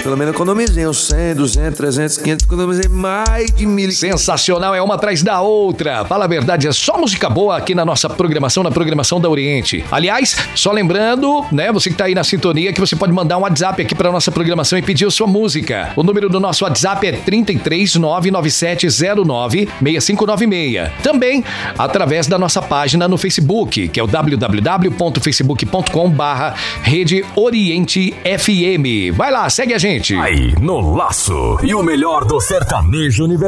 Pelo menos economizei uns 100, 200, 300, 500, economizei mais de 1.000. Sensacional, é uma atrás da outra. Fala a verdade, é só música boa aqui na nossa programação, na programação da Oriente. Aliás, só lembrando, né, você que tá aí na sintonia, que você pode mandar um WhatsApp aqui pra nossa programação e pedir a sua música. O número do nosso WhatsApp é 33997096596. Também através da nossa página no Facebook, que é o www.facebook.com/Rede Oriente FM. Vai lá, segue a gente. Aí, no laço. E o melhor do sertanejo universal.